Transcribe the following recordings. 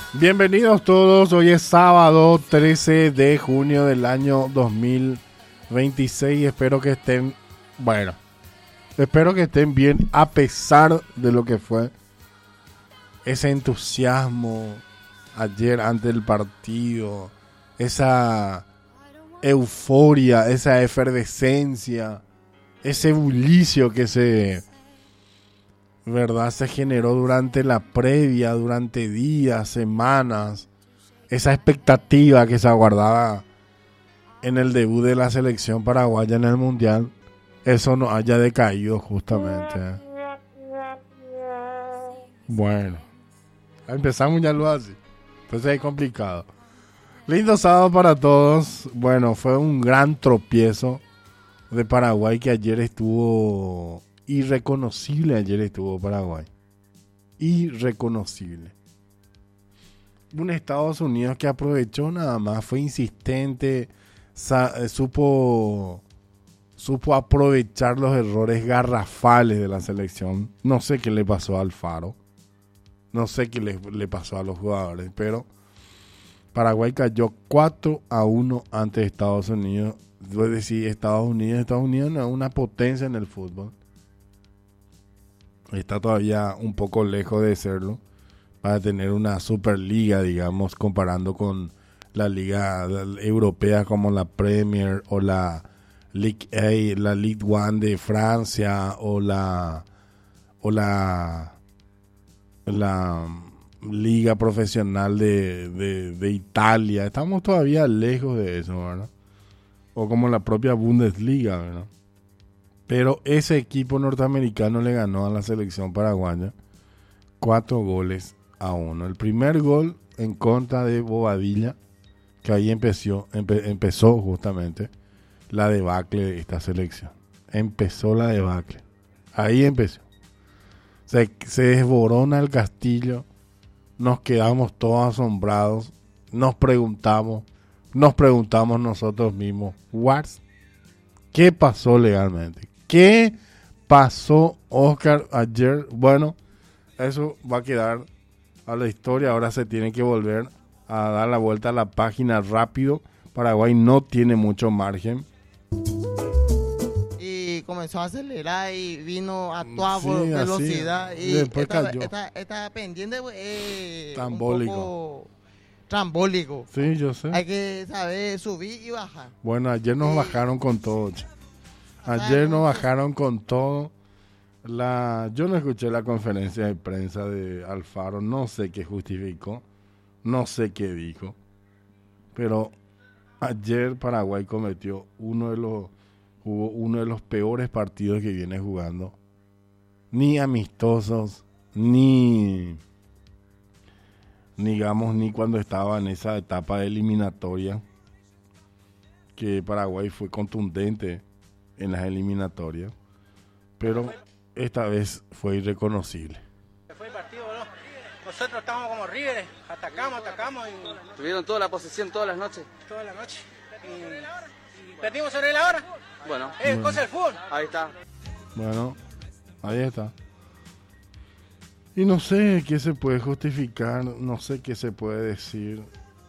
Bienvenidos todos, hoy es sábado 13 de junio del año 2026. Espero que estén, espero que estén bien a pesar de lo que fue ese entusiasmo ayer ante el partido, esa euforia, esa efervescencia, ese bullicio que se generó durante la previa, durante días, semanas, esa expectativa que se aguardaba en el debut de la selección paraguaya en el Mundial, eso no haya decaído justamente. Bueno, empezamos ya lo así, entonces es complicado. Lindo sábado para todos. Bueno, fue un gran tropiezo de Paraguay que ayer estuvo irreconocible. Ayer estuvo Paraguay irreconocible. Un Estados Unidos que aprovechó nada más, fue insistente, supo aprovechar los errores garrafales de la selección. No sé qué le pasó a Alfaro, no sé qué le pasó a los jugadores, pero Paraguay cayó 4-1 ante Estados Unidos. Es decir, Estados Unidos no es una potencia en el fútbol. Está todavía un poco lejos de serlo para tener una superliga, digamos, comparando con la liga europea como la Premier o la Ligue A, la Ligue 1 de Francia o la liga profesional de Italia. Estamos todavía lejos de eso, ¿verdad? O como la propia Bundesliga, ¿verdad? Pero ese equipo norteamericano le ganó a la selección paraguaya 4-1. El primer gol en contra de Bobadilla, que ahí empezó justamente la debacle de esta selección. Empezó la debacle. Ahí empezó. Se desborona el castillo. Nos quedamos todos asombrados. Nos preguntamos nosotros mismos, ¿qué pasó legalmente? ¿Qué pasó, Oscar, ayer? Bueno, eso va a quedar a la historia. Ahora se tiene que volver a dar la vuelta a la página rápido. Paraguay no tiene mucho margen. Y comenzó a acelerar y vino a toda velocidad. Así. Y después cayó. Esta pendiente es Trambólico. un poco trambólico. Sí, yo sé. Hay que saber subir y bajar. Bueno, ayer nos bajaron con todo. Ayer nos bajaron con todo. Yo no escuché la conferencia de prensa de Alfaro. No sé qué justificó. No sé qué dijo. Pero ayer Paraguay cometió uno de los peores partidos que viene jugando. Ni amistosos, ni cuando estaba en esa etapa de eliminatoria, que Paraguay fue contundente en las eliminatorias, pero esta vez fue irreconocible. Fue el partido, ¿no? Nosotros estábamos como River, atacamos y... Tuvieron toda la posesión todas las noches. Toda la noche. Y perdimos sobre la hora. Bueno. Es cosa del fútbol. Ahí está. Bueno, ahí está. Y no sé qué se puede justificar, no sé qué se puede decir.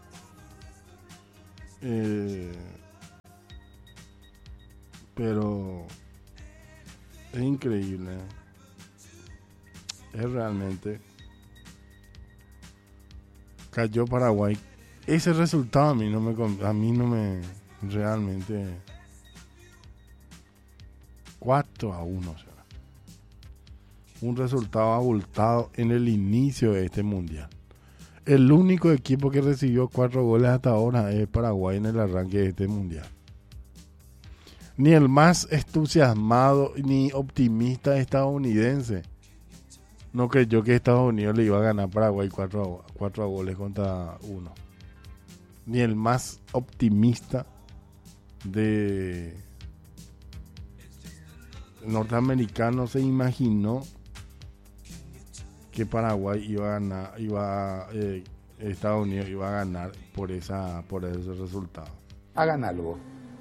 Pero es increíble. Es realmente. Cayó Paraguay. Ese resultado a mí no me realmente 4-1, o sea, un resultado abultado en el inicio de este mundial. El único equipo que recibió 4 goles hasta ahora es Paraguay en el arranque de este mundial. Ni el más entusiasmado ni optimista estadounidense no creyó que Estados Unidos le iba a ganar a Paraguay 4 goles contra 1. Ni el más optimista de norteamericano se imaginó que Paraguay iba a ganar, Estados Unidos iba a ganar por ese resultado. Hagan algo.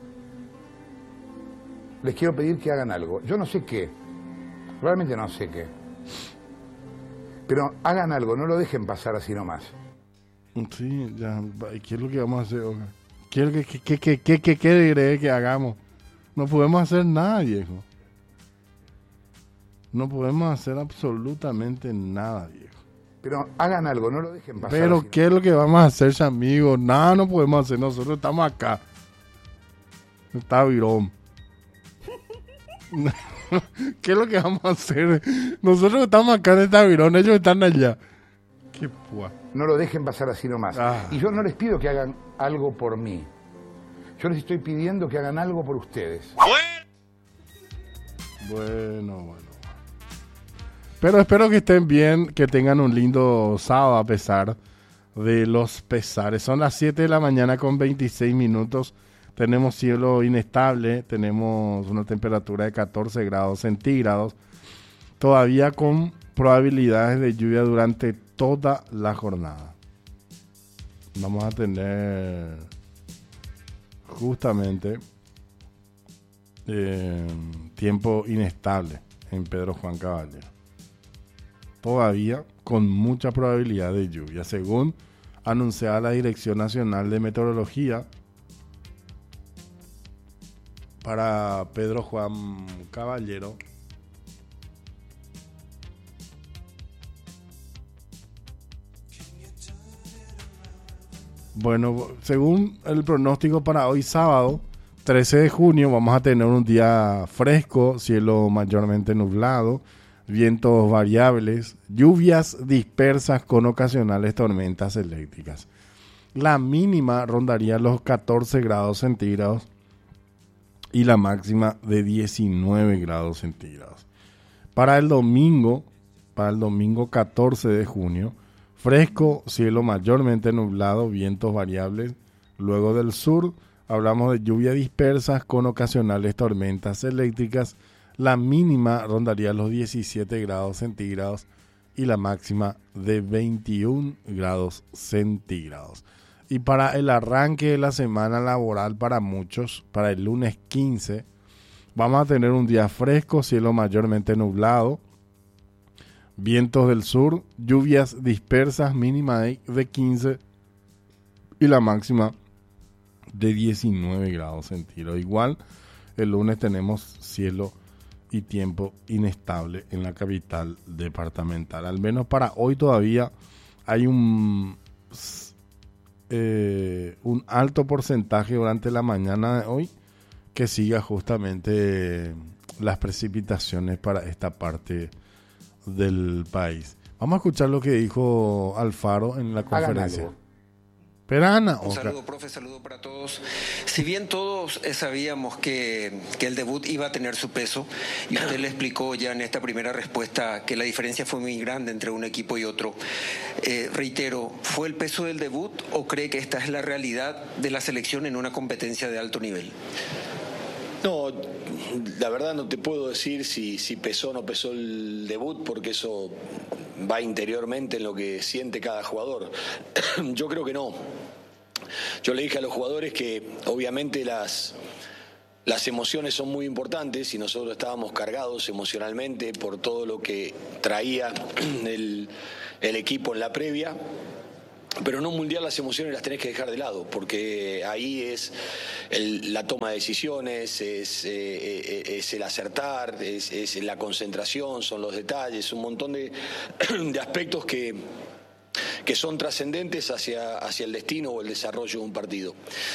Les quiero pedir que hagan algo. Yo no sé qué. Realmente no sé qué. Pero hagan algo, no lo dejen pasar así nomás. Sí, ya. ¿Qué es lo que vamos a hacer, Oga? ¿Qué quiere que hagamos? No podemos hacer nada, viejo. No podemos hacer absolutamente nada, viejo. Pero hagan algo, no lo dejen pasar. Pero así. ¿qué es lo que vamos a hacer, amigo? Nada no podemos hacer. Nosotros estamos acá. Está virón. ¿Qué es lo que vamos a hacer? Nosotros estamos acá en esta virón, ellos están allá. Qué pua. No lo dejen pasar así nomás. Y yo no les pido que hagan algo por mí. Yo les estoy pidiendo que hagan algo por ustedes. Bueno. Pero espero que estén bien, que tengan un lindo sábado a pesar de los pesares. Son las 7 de la mañana con 26 minutos. Tenemos cielo inestable, tenemos una temperatura de 14 grados centígrados. Todavía con probabilidades de lluvia durante toda la jornada. Vamos a tener justamente tiempo inestable en Pedro Juan Caballero. Todavía con mucha probabilidad de lluvia, según anunciaba la Dirección Nacional de Meteorología para Pedro Juan Caballero. Bueno, según el pronóstico para hoy sábado, 13 de junio, vamos a tener un día fresco, cielo mayormente nublado, vientos variables, lluvias dispersas con ocasionales tormentas eléctricas. La mínima rondaría los 14 grados centígrados y la máxima de 19 grados centígrados. Para el domingo 14 de junio, fresco, cielo mayormente nublado, vientos variables. Luego del sur, hablamos de lluvias dispersas con ocasionales tormentas eléctricas. La mínima rondaría los 17 grados centígrados y la máxima de 21 grados centígrados. Y para el arranque de la semana laboral para muchos, para el lunes 15, vamos a tener un día fresco, cielo mayormente nublado, vientos del sur, lluvias dispersas, mínima de 15 y la máxima de 19 grados centígrados. Igual, el lunes tenemos cielo y tiempo inestable en la capital departamental. Al menos para hoy todavía hay un alto porcentaje durante la mañana de hoy que siga justamente las precipitaciones para esta parte del país. Vamos a escuchar lo que dijo Alfaro en la conferencia. Perana, un saludo, profe, saludo para todos. Si bien todos sabíamos que el debut iba a tener su peso, y usted le explicó ya en esta primera respuesta que la diferencia fue muy grande entre un equipo y otro, reitero, ¿fue el peso del debut o cree que esta es la realidad de la selección en una competencia de alto nivel? No, la verdad no te puedo decir si pesó o no pesó el debut, porque eso va interiormente en lo que siente cada jugador. Yo creo que no. Yo le dije a los jugadores que obviamente las emociones son muy importantes y nosotros estábamos cargados emocionalmente por todo lo que traía el equipo en la previa. Pero en un mundial las emociones las tenés que dejar de lado, porque ahí es la toma de decisiones, es el acertar, es la concentración, son los detalles, un montón de aspectos que son trascendentes hacia el destino o el desarrollo de un partido.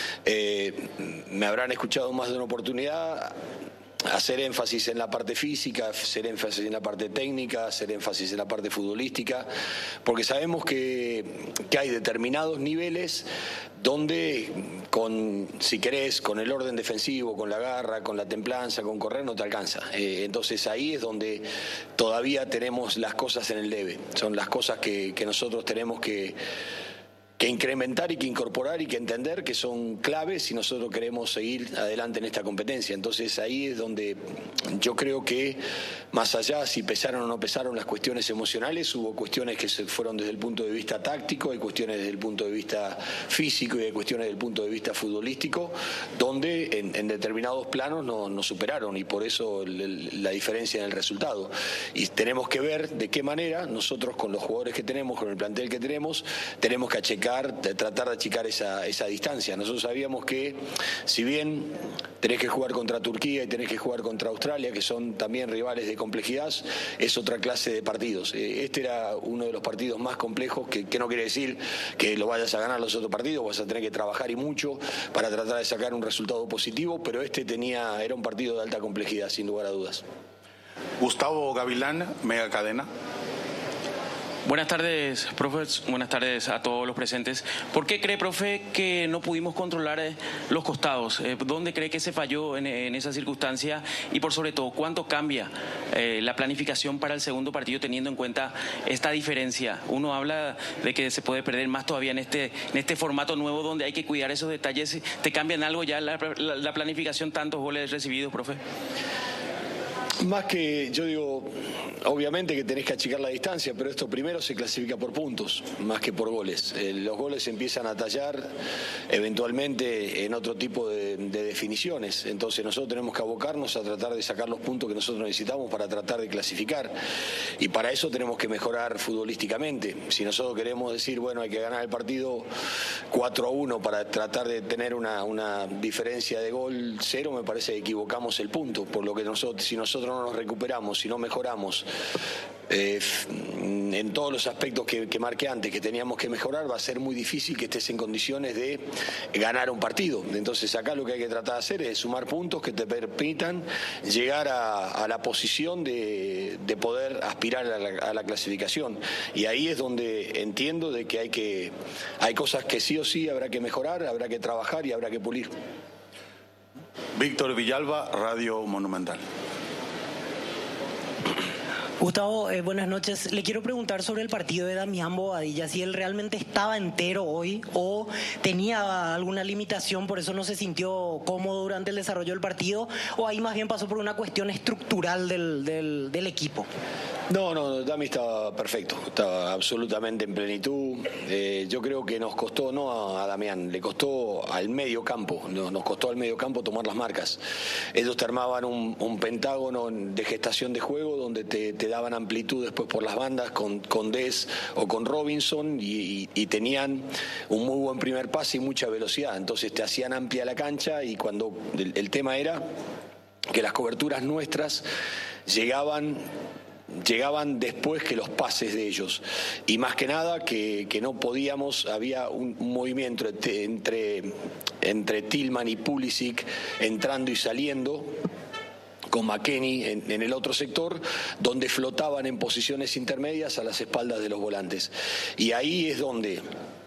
Me habrán escuchado más de una oportunidad hacer énfasis en la parte física, hacer énfasis en la parte técnica, hacer énfasis en la parte futbolística, porque sabemos que hay determinados niveles donde, si querés, con el orden defensivo, con la garra, con la templanza, con correr, no te alcanza. Entonces ahí es donde todavía tenemos las cosas en el debe. Son las cosas que nosotros tenemos que incrementar y que incorporar y que entender que son claves si nosotros queremos seguir adelante en esta competencia. Entonces ahí es donde yo creo que, más allá si pesaron o no pesaron las cuestiones emocionales, hubo cuestiones que se fueron desde el punto de vista táctico, hay cuestiones desde el punto de vista físico y hay cuestiones desde el punto de vista futbolístico, donde en determinados planos nos superaron, y por eso la diferencia en el resultado. Y tenemos que ver de qué manera nosotros, con los jugadores que tenemos, con el plantel que tenemos que achecar tratar de achicar esa distancia. Nosotros sabíamos que si bien tenés que jugar contra Turquía y tenés que jugar contra Australia, que son también rivales de complejidad, es otra clase de partidos. Este era uno de los partidos más complejos, que no quiere decir que lo vayas a ganar los otros partidos, vas a tener que trabajar y mucho para tratar de sacar un resultado positivo, pero era un partido de alta complejidad, sin lugar a dudas. Gustavo Gavilán, Mega Cadena. Buenas tardes, profe. Buenas tardes a todos los presentes. ¿Por qué cree, profe, que no pudimos controlar los costados? ¿Dónde cree que se falló en esa circunstancia? Y por sobre todo, ¿cuánto cambia la planificación para el segundo partido teniendo en cuenta esta diferencia? Uno habla de que se puede perder más todavía en este formato nuevo donde hay que cuidar esos detalles. ¿Te cambian algo ya la planificación, tantos goles recibidos, profe? Más que, yo digo, obviamente que tenés que achicar la distancia, pero esto primero se clasifica por puntos, más que por goles. Los goles se empiezan a tallar eventualmente en otro tipo de definiciones. Entonces nosotros tenemos que abocarnos a tratar de sacar los puntos que nosotros necesitamos para tratar de clasificar. Y para eso tenemos que mejorar futbolísticamente. Si nosotros queremos decir, bueno, hay que ganar el partido 4-1 para tratar de tener una diferencia de gol 0, me parece que equivocamos el punto. Por lo que si nosotros no nos recuperamos, si no mejoramos en todos los aspectos que marqué antes, que teníamos que mejorar, va a ser muy difícil que estés en condiciones de ganar un partido. Entonces acá lo que hay que tratar de hacer es sumar puntos que te permitan llegar a la posición de poder aspirar a la clasificación. Y ahí es donde entiendo de que hay cosas que sí o sí habrá que mejorar, habrá que trabajar y habrá que pulir. Víctor Villalba, Radio Monumental. Gustavo, buenas noches. Le quiero preguntar sobre el partido de Damián Bobadilla, si él realmente estaba entero hoy o tenía alguna limitación, por eso no se sintió cómodo durante el desarrollo del partido, o ahí más bien pasó por una cuestión estructural del equipo. No, Dami estaba perfecto, estaba absolutamente en plenitud. Yo creo que nos costó, no a Damián, le costó al medio campo, nos costó al medio campo tomar las marcas. Ellos te armaban un pentágono de gestación de juego donde te daban amplitud después por las bandas con Des o con Robinson y tenían un muy buen primer pase y mucha velocidad. Entonces te hacían amplia la cancha y cuando el tema era que las coberturas nuestras llegaban después que los pases de ellos y más que nada que no podíamos, había un movimiento entre Tillman y Pulisic entrando y saliendo con McKennie en el otro sector, donde flotaban en posiciones intermedias a las espaldas de los volantes. Y ahí es donde,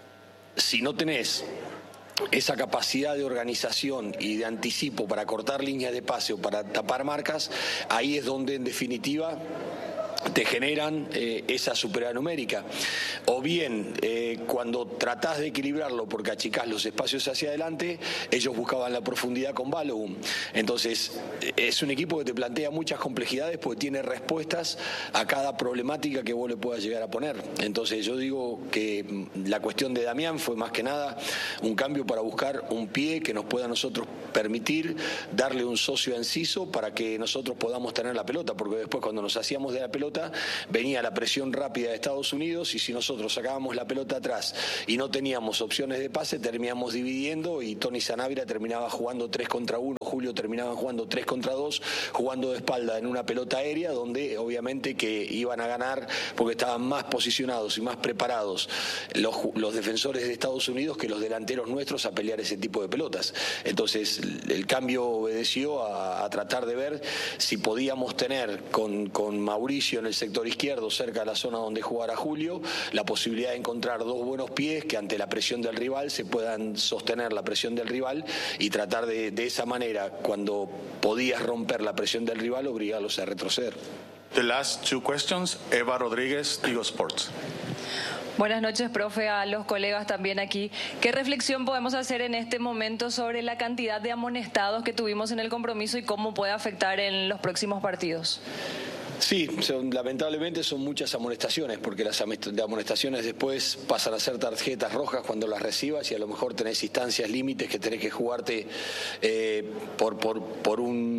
si no tenés esa capacidad de organización y de anticipo para cortar líneas de pase o para tapar marcas, ahí es donde en definitiva te generan esa superioridad numérica. O bien, cuando tratás de equilibrarlo porque achicás los espacios hacia adelante, ellos buscaban la profundidad con Balogun. Entonces, es un equipo que te plantea muchas complejidades porque tiene respuestas a cada problemática que vos le puedas llegar a poner. Entonces, yo digo que la cuestión de Damián fue más que nada un cambio para buscar un pie que nos pueda a nosotros permitir darle un socio enciso para que nosotros podamos tener la pelota, porque después cuando nos hacíamos de la pelota venía la presión rápida de Estados Unidos y si nosotros sacábamos la pelota atrás y no teníamos opciones de pase, terminábamos dividiendo y Tony Sanabria terminaba jugando 3 contra 1, Julio terminaba jugando 3 contra 2, jugando de espalda en una pelota aérea donde obviamente que iban a ganar porque estaban más posicionados y más preparados los defensores de Estados Unidos que los delanteros nuestros a pelear ese tipo de pelotas. Entonces el cambio obedeció a tratar de ver si podíamos tener con Mauricio en el sector izquierdo, cerca de la zona donde jugara Julio, la posibilidad de encontrar dos buenos pies que ante la presión del rival se puedan sostener la presión del rival y tratar de esa manera, cuando podías romper la presión del rival, obligarlos a retroceder. The last two questions, Eva Rodríguez, Tigo Sports. Buenas noches, profe, a los colegas también aquí. ¿Qué reflexión podemos hacer en este momento sobre la cantidad de amonestados que tuvimos en el compromiso y cómo puede afectar en los próximos partidos? Sí, lamentablemente son muchas amonestaciones, porque las amonestaciones después pasan a ser tarjetas rojas cuando las recibas y a lo mejor tenés instancias límites que tenés que jugarte por un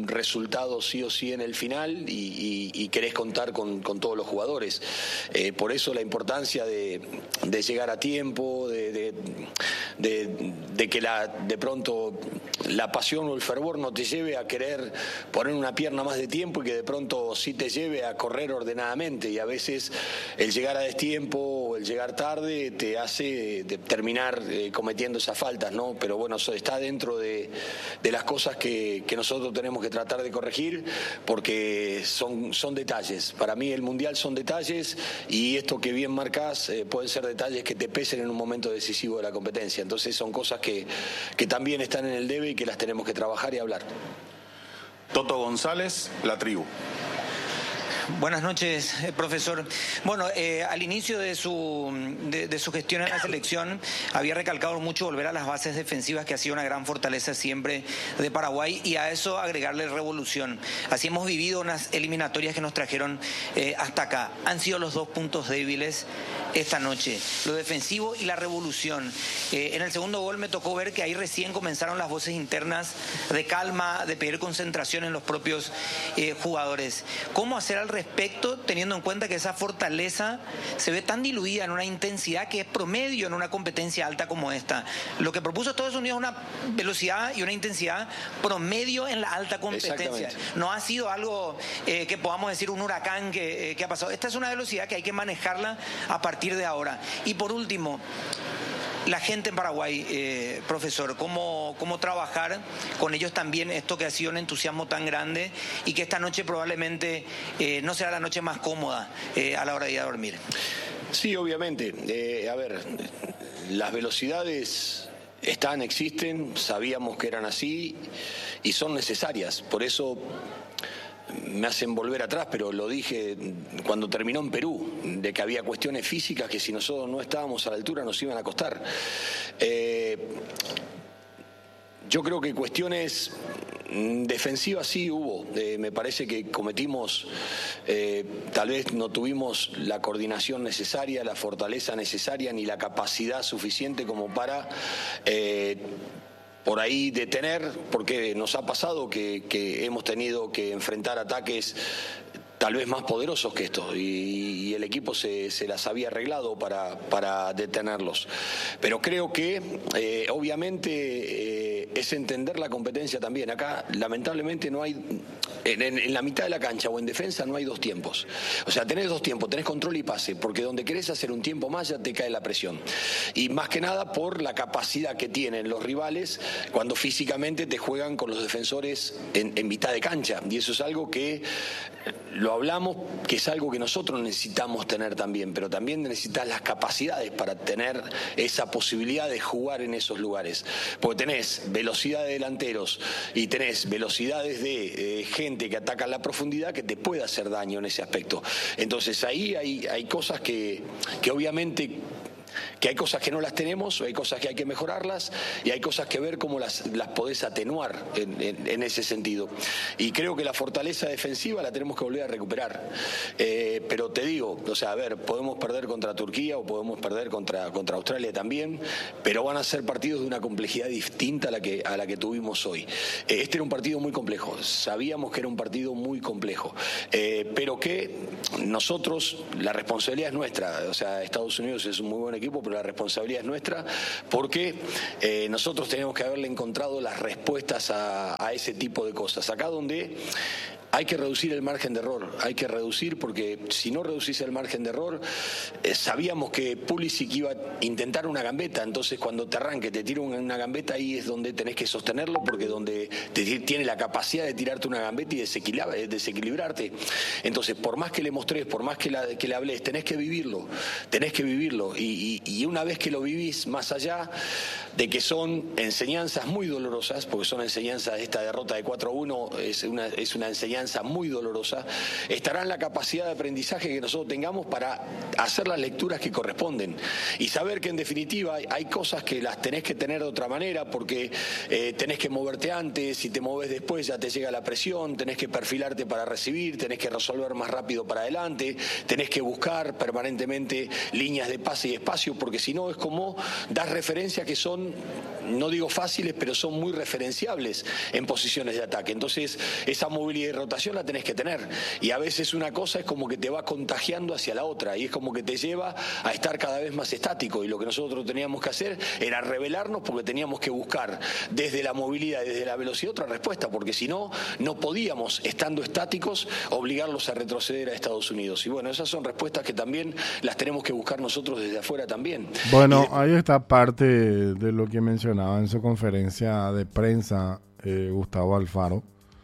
resultado sí o sí en el final y querés contar con todos los jugadores. Por eso la importancia de llegar a tiempo, de que de pronto la pasión o el fervor no te lleve a querer poner una pierna más de tiempo y que de pronto sí te lleve a correr ordenadamente, y a veces el llegar a destiempo o el llegar tarde te hace terminar cometiendo esas faltas, ¿no? Pero bueno, eso está dentro de las cosas que nosotros tenemos que tratar de corregir, porque son detalles. Para mí el Mundial son detalles, y esto que bien marcás pueden ser detalles que te pesen en un momento decisivo de la competencia. Entonces son cosas que también están en el debe y que las tenemos que trabajar y hablar. Toto González, La Tribu. Buenas noches, profesor. Bueno, al inicio de su gestión en la selección había recalcado mucho volver a las bases defensivas, que ha sido una gran fortaleza siempre de Paraguay, y a eso agregarle revolución. Así hemos vivido unas eliminatorias que nos trajeron hasta acá. Han sido los dos puntos débiles esta noche, lo defensivo y la revolución. En el segundo gol me tocó ver que ahí recién comenzaron las voces internas de calma, de pedir concentración en los propios jugadores. ¿Cómo hacer al respecto, teniendo en cuenta que esa fortaleza se ve tan diluida en una intensidad que es promedio en una competencia alta como esta? Lo que propuso Estados Unidos es una velocidad y una intensidad promedio en la alta competencia. No ha sido algo que podamos decir un huracán que ha pasado. Esta es una velocidad que hay que manejarla a partir de ahora. Y por último, la gente en Paraguay, profesor, ¿cómo trabajar con ellos también esto que ha sido un entusiasmo tan grande y que esta noche probablemente no será la noche más cómoda a la hora de ir a dormir? Sí, obviamente. A ver, las velocidades existen, sabíamos que eran así y son necesarias. Por eso me hacen volver atrás, pero lo dije cuando terminó en Perú, de que había cuestiones físicas que si nosotros no estábamos a la altura nos iban a costar. Yo creo que cuestiones defensivas sí hubo. Me parece que cometimos, tal vez no tuvimos la coordinación necesaria, la fortaleza necesaria, ni la capacidad suficiente como para por ahí detener, porque nos ha pasado que hemos tenido que enfrentar ataques tal vez más poderosos que estos, y el equipo se las había arreglado para detenerlos. Pero creo que obviamente es entender la competencia también. Acá lamentablemente no hay, en la mitad de la cancha o en defensa no hay dos tiempos. O sea, tenés dos tiempos, tenés control y pase, porque donde querés hacer un tiempo más ya te cae la presión. Y más que nada por la capacidad que tienen los rivales cuando físicamente te juegan con los defensores en mitad de cancha. Y eso es algo que lo hablamos, que es algo que nosotros necesitamos tener también, pero también necesitas las capacidades para tener esa posibilidad de jugar en esos lugares. Porque tenés velocidad de delanteros y tenés velocidades de gente que ataca en la profundidad que te puede hacer daño en ese aspecto. Entonces ahí hay cosas que obviamente, que hay cosas que no las tenemos, hay cosas que hay que mejorarlas y hay cosas que ver cómo las podés atenuar en ese sentido. Y creo que la fortaleza defensiva la tenemos que volver a recuperar. Pero te digo, o sea, a ver, podemos perder contra Turquía o podemos perder contra Australia también, pero van a ser partidos de una complejidad distinta a la que tuvimos hoy. Este era un partido muy complejo, sabíamos que era un partido muy complejo, pero que nosotros, la responsabilidad es nuestra. O sea, Estados Unidos es un muy buen equipo, pero la responsabilidad es nuestra, porque nosotros tenemos que haberle encontrado las respuestas a ese tipo de cosas. Acá donde hay que reducir el margen de error, hay que reducir, porque si no reducís el margen de error, sabíamos que Pulisic iba a intentar una gambeta, entonces cuando te arranque, te tira una gambeta, ahí es donde tenés que sostenerlo, porque donde tiene la capacidad de tirarte una gambeta y desequilibrarte. Entonces, por más que le mostres, por más que le hables, tenés que vivirlo, y una vez que lo vivís, más allá de que son enseñanzas muy dolorosas, porque son enseñanzas, esta derrota de 4-1 es una enseñanza enseñanza muy dolorosa, estará en la capacidad de aprendizaje que nosotros tengamos para hacer las lecturas que corresponden y saber que en definitiva hay cosas que las tenés que tener de otra manera porque tenés que moverte antes, si te moves después ya te llega la presión, tenés que perfilarte para recibir, tenés que resolver más rápido para adelante, tenés que buscar permanentemente líneas de pase y espacio, porque si no es como das referencias que son, no digo fáciles, pero son muy referenciables en posiciones de ataque. Entonces esa movilidad y rotación la tenés que tener, y a veces una cosa es como que te va contagiando hacia la otra y es como que te lleva a estar cada vez más estático, y lo que nosotros teníamos que hacer era rebelarnos porque teníamos que buscar desde la movilidad y desde la velocidad otra respuesta, porque si no, no podíamos, estando estáticos, obligarlos a retroceder a Estados Unidos. Y bueno, esas son respuestas que también las tenemos que buscar nosotros desde afuera también. Bueno, ahí está parte de lo que mencionaba en su conferencia de prensa Gustavo Alfaro.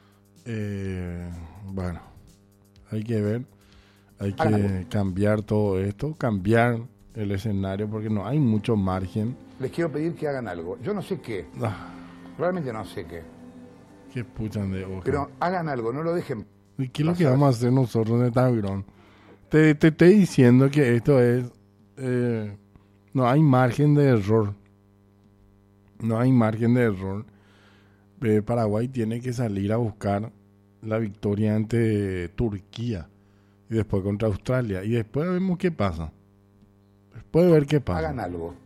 Bueno, hay que ver, hay que cambiar todo esto, cambiar el escenario, porque no hay mucho margen. Les quiero pedir que hagan algo. Yo no sé qué. Realmente no sé qué. Que puchan de hoja. Pero hagan algo, no lo dejen. ¿Y qué es lo que vamos a hacer nosotros en Tagrón? Te estoy diciendo que esto es... no hay margen de error. No hay margen de error. Paraguay tiene que salir a buscar la victoria ante Turquía y después contra Australia. Y después vemos qué pasa. Después de ver qué pasa. Hagan algo.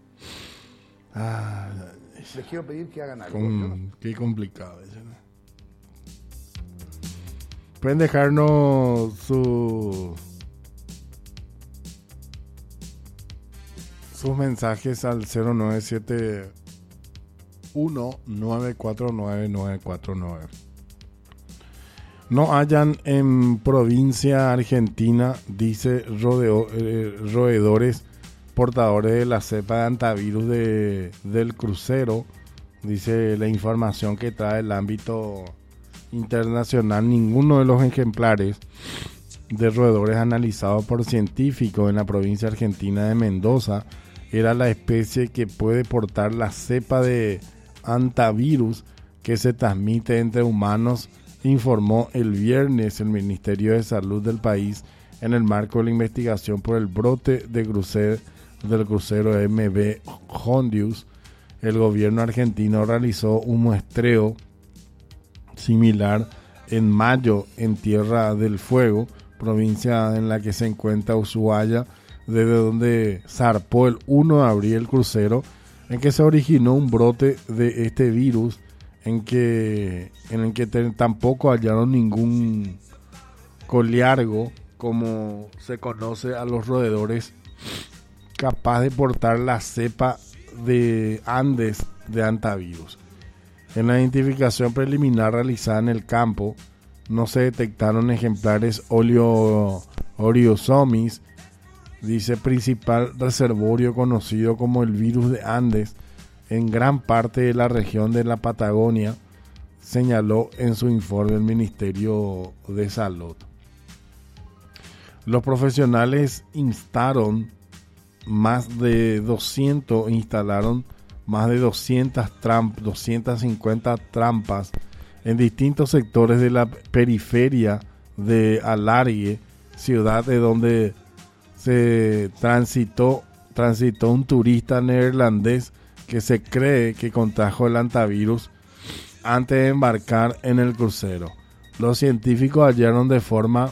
Les quiero pedir que hagan algo. Qué complicado eso, ¿no? Pueden dejarnos sus mensajes al 0971-949-949. No hayan en provincia argentina, dice roedores portadores de la cepa de antivirus del crucero. Dice la información que trae el ámbito internacional. Ninguno de los ejemplares de roedores analizados por científicos en la provincia argentina de Mendoza era la especie que puede portar la cepa de antivirus que se transmite entre humanos, informó el viernes el Ministerio de Salud del país en el marco de la investigación por el brote del crucero MV Hondius. El gobierno argentino realizó un muestreo similar en mayo en Tierra del Fuego, provincia en la que se encuentra Ushuaia, desde donde zarpó el 1 de abril el crucero, en que se originó un brote de este virus, en el que tampoco hallaron ningún coliargo, como se conoce a los roedores, capaz de portar la cepa de Andes de antivirus. En la identificación preliminar realizada en el campo, no se detectaron ejemplares Oriosomis, dice principal reservorio conocido como el virus de Andes en gran parte de la región de la Patagonia, señaló en su informe el Ministerio de Salud. Los profesionales instalaron más de 250 trampas en distintos sectores de la periferia de Alargue, ciudad de donde se transitó un turista neerlandés que se cree que contrajo el antivirus antes de embarcar en el crucero. Los científicos hallaron de forma,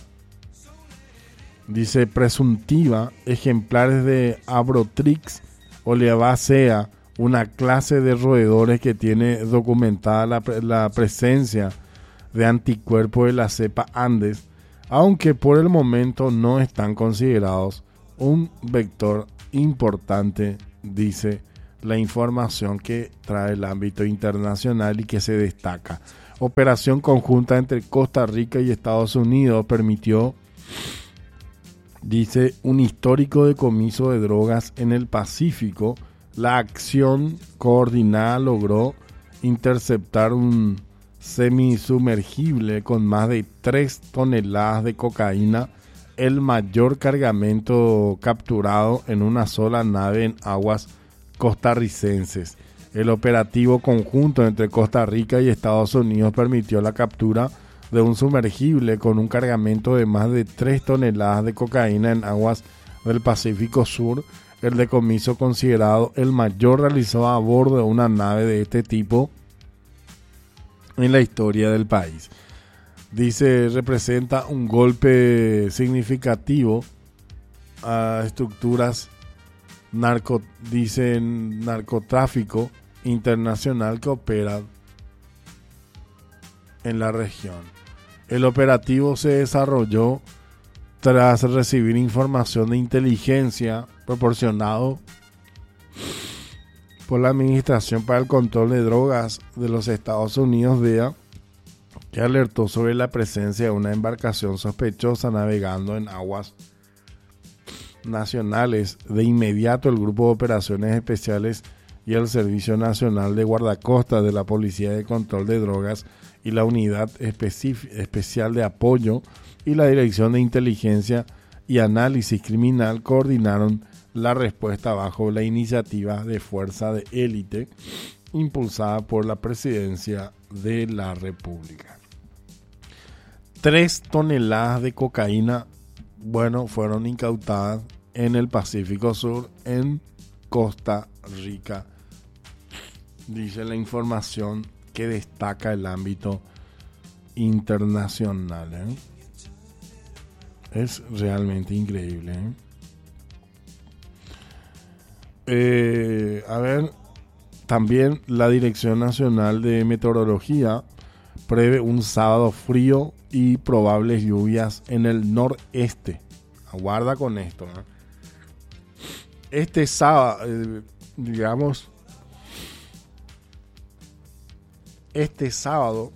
dice, presuntiva ejemplares de Abrotrix oleavacea, una clase de roedores que tiene documentada la presencia de anticuerpos de la cepa Andes, aunque por el momento no están considerados un vector importante, dice la información que trae el ámbito internacional y que se destaca. Operación conjunta entre Costa Rica y Estados Unidos permitió, dice, un histórico decomiso de drogas en el Pacífico. La acción coordinada logró interceptar un semisumergible con más de 3 toneladas de cocaína, el mayor cargamento capturado en una sola nave en aguas costarricenses. El operativo conjunto entre Costa Rica y Estados Unidos permitió la captura de un sumergible con un cargamento de más de 3 toneladas de cocaína en aguas del Pacífico Sur. El decomiso, considerado el mayor realizado a bordo de una nave de este tipo en la historia del país. Dice, representa un golpe significativo a estructuras narcotráfico internacional que operan en la región. El operativo se desarrolló tras recibir información de inteligencia proporcionado por la Administración para el Control de Drogas de los Estados Unidos, DEA, que alertó sobre la presencia de una embarcación sospechosa navegando en aguas nacionales. De inmediato, el Grupo de Operaciones Especiales y el Servicio Nacional de Guardacostas de la Policía de Control de Drogas y la Unidad Especial de Apoyo y la Dirección de Inteligencia y Análisis Criminal coordinaron la respuesta bajo la iniciativa de Fuerza de Élite impulsada por la Presidencia de la República. 3 toneladas de cocaína, fueron incautadas en el Pacífico Sur, en Costa Rica. Dice la información que destaca el ámbito internacional. Es realmente increíble. También la Dirección Nacional de Meteorología prevé un sábado frío y probables lluvias en el noreste. Aguarda con esto. Este sábado, este sábado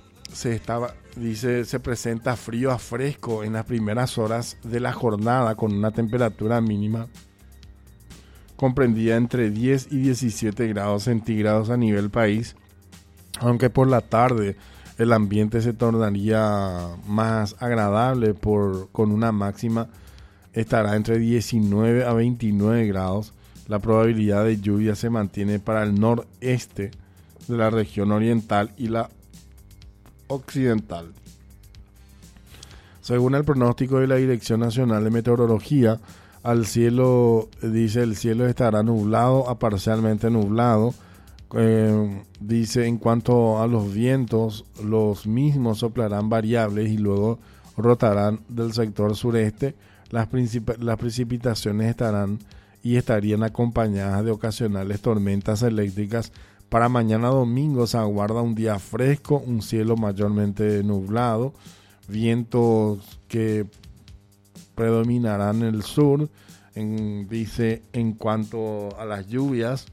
se presenta frío a fresco en las primeras horas de la jornada, con una temperatura mínima comprendida entre 10 y 17 grados centígrados a nivel país, aunque por la tarde el ambiente se tornaría más agradable con una máxima estará entre 19 a 29 grados. La probabilidad de lluvia se mantiene para el noreste de la región oriental y la occidental. Según el pronóstico de la Dirección Nacional de Meteorología, el cielo estará nublado a parcialmente nublado. Dice, en cuanto a los vientos, los mismos soplarán variables y luego rotarán del sector sureste. Las precipitaciones estarían acompañadas de ocasionales tormentas eléctricas. Para mañana domingo se aguarda un día fresco, un cielo mayormente nublado, vientos que predominarán en el sur. Dice, en cuanto a las lluvias,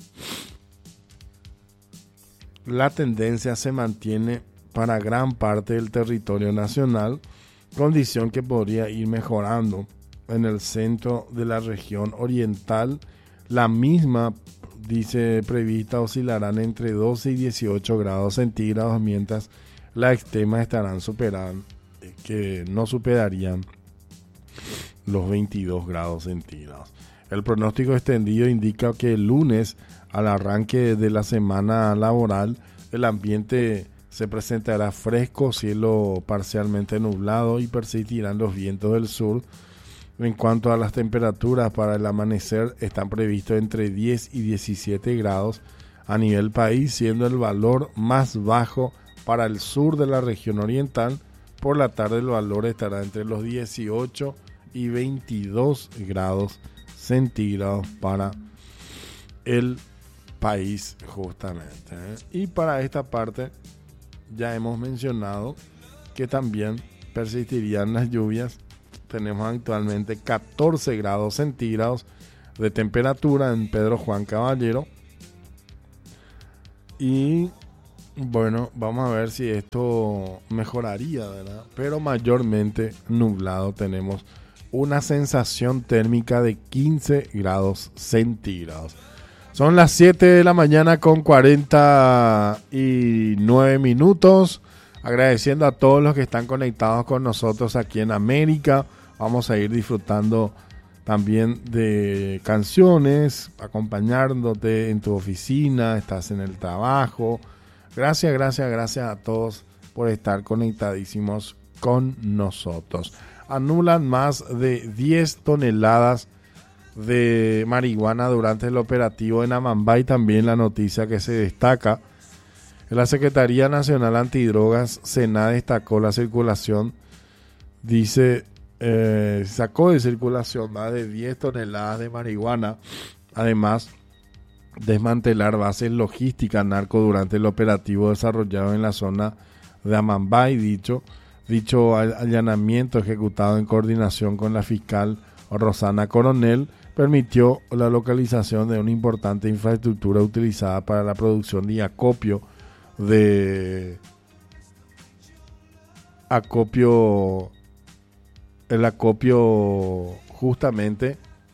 la tendencia se mantiene para gran parte del territorio nacional, condición que podría ir mejorando en el centro de la región oriental. La misma, dice, prevista oscilarán entre 12 y 18 grados centígrados, mientras las extremas que no superarían los 22 grados centígrados. El pronóstico extendido indica que el lunes, al arranque de la semana laboral, el ambiente se presentará fresco, cielo parcialmente nublado y persistirán los vientos del sur. En cuanto a las temperaturas, para el amanecer están previstos entre 10 y 17 grados a nivel país, siendo el valor más bajo para el sur de la región oriental. Por la tarde el valor estará entre los 18 y 22 grados centígrados para el país justamente. Y para esta parte ya hemos mencionado que también persistirían las lluvias. Tenemos actualmente 14 grados centígrados de temperatura en Pedro Juan Caballero. Y bueno, vamos a ver si esto mejoraría, ¿verdad? Pero mayormente nublado. Tenemos una sensación térmica de 15 grados centígrados. Son las 7 de la mañana con 49 minutos. Agradeciendo a todos los que están conectados con nosotros aquí en América. Vamos a ir disfrutando también de canciones, acompañándote en tu oficina, estás en el trabajo. Gracias a todos por estar conectadísimos con nosotros. Anulan más de 10 toneladas de marihuana durante el operativo en Amambay. También la noticia que se destaca. La Secretaría Nacional Antidrogas, SENA, destacó la circulación. Dice, sacó de circulación más de 10 toneladas de marihuana. Además, desmantelar bases logísticas narco durante el operativo desarrollado en la zona de Amambay. Dicho allanamiento ejecutado en coordinación con la fiscal Rosana Coronel permitió la localización de una importante infraestructura utilizada para la producción de acopio justamente,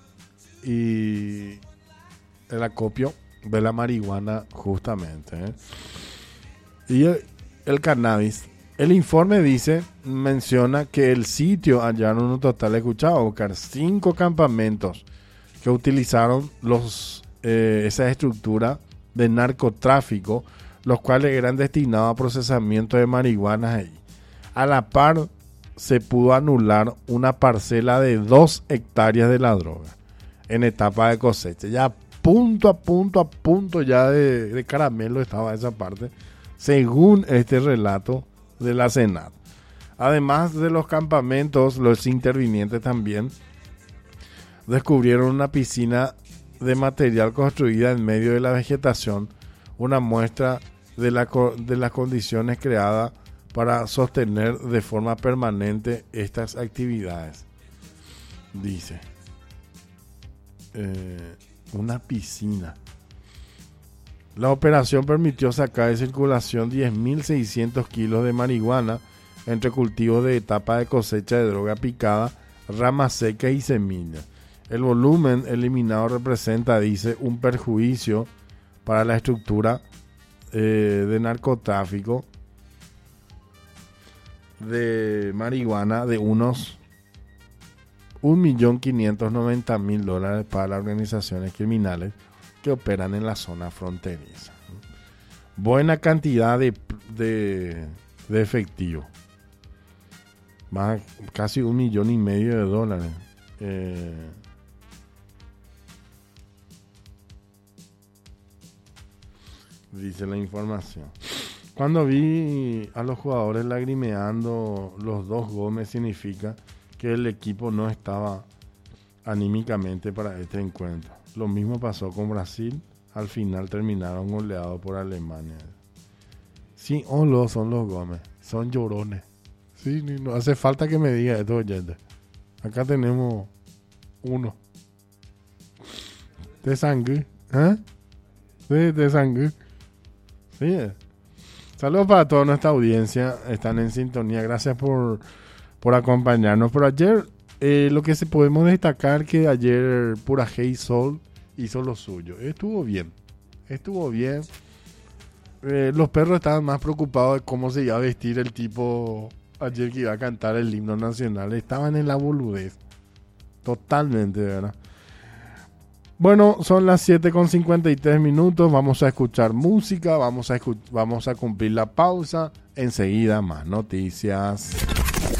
y el acopio de la marihuana justamente, y el cannabis. El informe menciona que el sitio hallaron un total, escuchado, buscar 5 campamentos que utilizaron esa estructura de narcotráfico, los cuales eran destinados a procesamiento de marihuana ahí. A la par, se pudo anular una parcela de 2 hectáreas de la droga en etapa de cosecha. Ya a punto ya de caramelo estaba esa parte, según este relato de la Senat. Además de los campamentos, los intervinientes también descubrieron una piscina de material construida en medio de la vegetación, una muestra de las condiciones creadas para sostener de forma permanente estas actividades. Dice, una piscina. La operación permitió sacar de circulación 10.600 kilos de marihuana entre cultivos de etapa de cosecha de droga picada, ramas secas y semillas. El volumen eliminado representa, dice, un perjuicio para la estructura de narcotráfico de marihuana de unos $1.590.000 para las organizaciones criminales que operan en la zona fronteriza. Buena cantidad de efectivo, más casi $1.5 million. Dice la información. Cuando vi a los jugadores lagrimeando los 2 goles, significa que el equipo no estaba anímicamente para este encuentro. Lo mismo pasó con Brasil. Al final terminaron goleados por Alemania. Sí, son los Gómez. Son llorones. Sí, no hace falta que me diga esto, oyente. Acá tenemos uno. De sangre. Sí, de sangre. Sí. Saludos para toda nuestra audiencia. Están en sintonía. Gracias por acompañarnos. Pero ayer, lo que podemos destacar, que ayer Pura Hey Soul hizo lo suyo. Estuvo bien. Los perros estaban más preocupados de cómo se iba a vestir el tipo ayer que iba a cantar el himno nacional. Estaban en la boludez. Totalmente, ¿verdad? Bueno, son las 7:53. Vamos a escuchar música. Vamos a cumplir la pausa. Enseguida más noticias.